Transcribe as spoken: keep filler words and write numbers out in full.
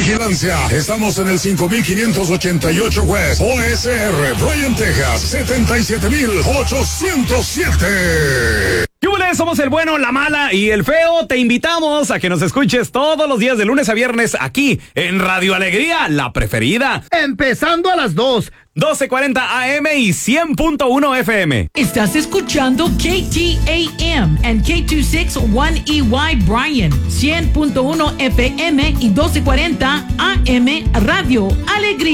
vigilancia. Estamos en el cinco mil quinientos ochenta y ocho West O S R, Bryan, Texas, setenta y siete mil ochocientos siete. ¡Yúbales! Somos el bueno, la mala y el feo. Te invitamos a que nos escuches todos los días de lunes a viernes aquí en Radio Alegría, la preferida. Empezando a las dos. doce cuarenta A M y cien punto uno F M. Estás escuchando K T A M and K dos sesenta y uno E Y Bryan, cien punto uno F M y doce cuarenta A M Radio Alegría.